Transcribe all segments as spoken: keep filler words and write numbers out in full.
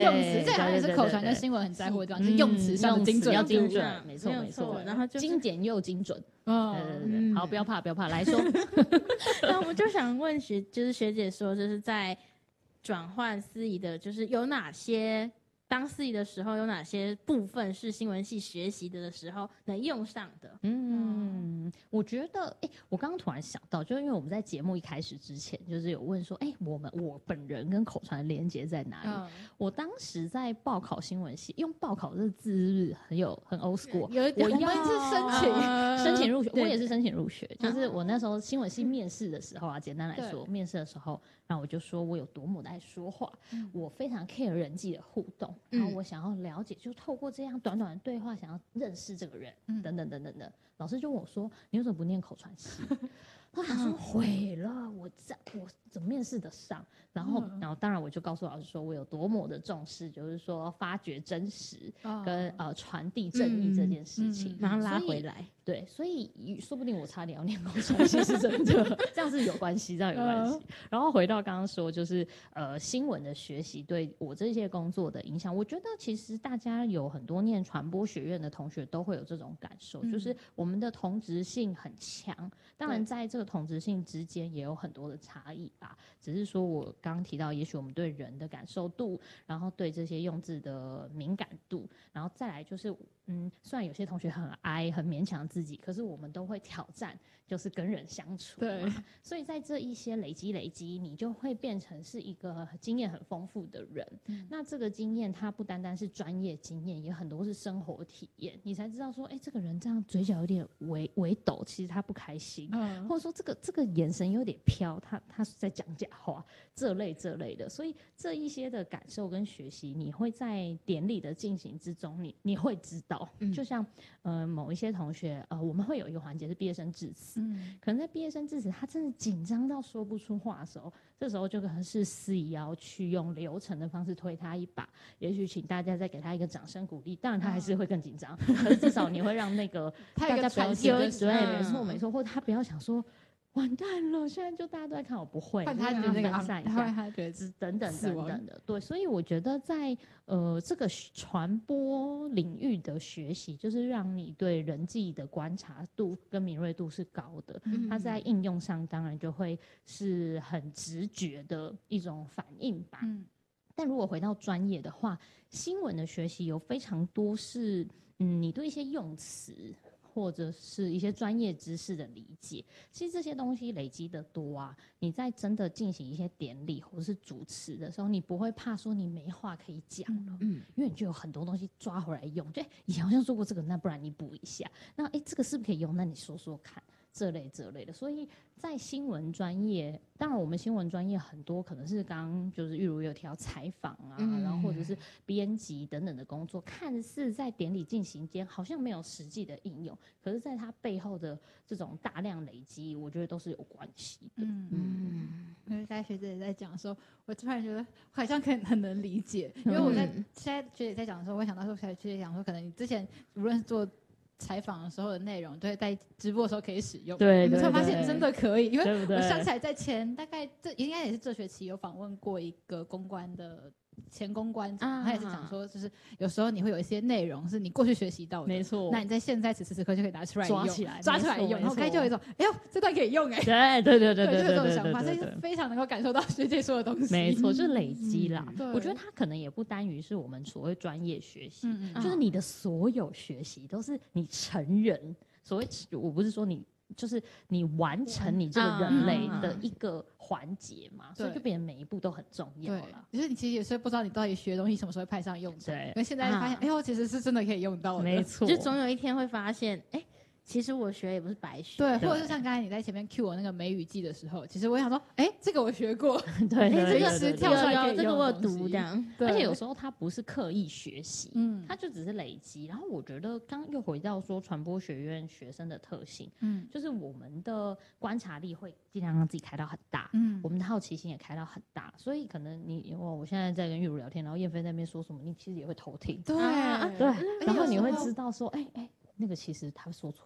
用词，这好像也是口传跟新闻很在乎的地方，就是用词上的精准， 要精准，没错没错， 然后就是精简又精准。 哦， 对对对，好，不要怕不要怕，来说。 那我们就想问学，就是学姐说，就是在转换司仪的，就是有哪些当司仪的时候，有哪些部分是新闻系学习的的时候能用上的？ 嗯，我觉得，哎、欸，我刚刚突然想到，就是因为我们在节目一开始之前，就是有问说，哎、欸，我们我本人跟口传的连结在哪里？嗯、我当时在报考新闻系，用报考这个字是不是很有很 old school？ 有一点，我们是申请、呃、 申请入学，我也是申请入学，就是我那时候新闻系面试的时候啊，简单来说，面试的时候，然后我就说我有多么的爱说话，嗯、我非常 care 人际的互动，然后我想要了解，就透过这样短短的对话，想要认识这个人，嗯、等等等等的。老师就问我说：“你为什么不念口传系？”他想说毁了，我这我怎么面试得上？然后，然后当然我就告诉老师说我有多么的重视，就是说发掘真实跟、哦、呃传递正义这件事情， 然后、嗯嗯、拉回来。 对，所以说不定我差点要念口传系是真的，这样是有关系，这样有关系。然后回到刚刚说，就是呃新闻的学习对我这些工作的影响，我觉得其实大家有很多念传播学院的同学都会有这种感受，嗯、就是我们的同质性很强，当然在这个同质性之间也有很多的差异啦。只是说我刚刚提到，也许我们对人的感受度，然后对这些用字的敏感度，然后再来就是，嗯，虽然有些同学很哀、很勉强自己，可是我们都会挑战，就是跟人相处。对，所以在这一些累积累积，你就会变成是一个经验很丰富的人。嗯、那这个经验，它不单单是专业经验，也很多是生活体验，你才知道说，哎、欸，这个人这样嘴角有点微微抖，其实他不开心，嗯、或者说这个这个眼神有点飘，他他是在讲假话，这类这类的。所以这一些的感受跟学习，你会在典礼的进行之中，你你会知道，嗯、就像呃某一些同学，呃我们会有一个环节是毕业生致辞，嗯、可能在毕业生致辞，他真的紧张到说不出话的时候，这时候就可能是司仪要去用流程的方式推他一把，也许请大家再给他一个掌声鼓励，当然他还是会更紧张，嗯、可是至少你会让那个大家不要觉得对，没错没错，或者他不要想说。完蛋了！现在就大家都在看我，不会， 看他的那个分散一下，他觉得等等等等的，对，所以我觉得在呃这个传播领域的学习，就是让你对人际的观察度跟敏锐度是高的，嗯、它在应用上当然就会是很直觉的一种反应吧。嗯、但如果回到专业的话，新闻的学习有非常多是，嗯，你对一些用词。或者是一些专业知识的理解，其实这些东西累積的多啊，你在真的进行一些典礼或者是主持的时候，你不会怕说你没话可以讲了，嗯，因为你就有很多东西抓回来用，就以前好像说过这个，那不然你补一下，那哎这个是不是可以用？那你说说看。这类这类的，所以在新闻专业，当然我们新闻专业很多可能是刚刚就是玉如有提到采访啊，嗯、然后或者是编辑等等的工作，看似在典礼进行间好像没有实际的应用，可是在它背后的这种大量累积，我觉得都是有关系的。嗯嗯，因为刚才学姐也在讲的时候，我突然觉得好像可以很能理解，因为我在、嗯、现在学姐在讲的时候，我想到说学姐讲说，可能你之前无论是做采访的时候的内容，对，在直播的时候可以使用。 对， 你突然发现真的可以，因为对对我想起来，在前大概这应该也是这学期有访问过一个公关的前公关长，啊、他也是讲说，就是有时候你会有一些内容是你过去学习到的， 没错， 那你在现在此时此刻就可以拿出来用， 抓起来， 抓出来用，然后开就有一种，哎呦，这段可以用哎、 欸，对对对对对对， 就有这种想法，所以非常能够感受到学姐说的东西， 没错，就是累积啦。嗯、我觉得它可能也不单于是我们所谓专业学习，嗯嗯就是你的所有学习都是你成人，所谓我不是说你。就是你完成你这个人类的一个环节嘛，嗯、所以就变成每一步都很重要了。 就是你其实有时候不知道你到底学的东西什么时候会派上用场，对，因为现在发现，哎、啊、呦，其实是真的可以用到的， 没错， 就总有一天会发现，哎。其实我学也不是白学， 对，或者是像刚才你在前面 cue 我那个梅雨季的时候，其实我想说，哎，这个我学过， 对， 这个是跳出来可以用的东西， 这个我有读这样， 而且有时候它不是刻意学习，嗯，它就只是累积。然后我觉得刚又回到说传播学院学生的特性，嗯，就是我们的观察力会尽量让自己开到很大，嗯，我们的好奇心也开到很大，所以可能你我我现在在跟玉如聊天，然后燕飞在那边说什么，你其实也会偷听， 对啊， 对，然后你会知道说，哎哎。那个其实他说错了，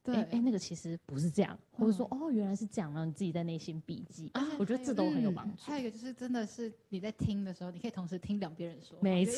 对哎哎，那个其实不是这样，或者说嗯哦原来是这样，然后你自己在内心笔记而且， 我觉得这都很有帮助。 还有一个就是真的是你在听的时候，你可以同时听两边人说话， 没就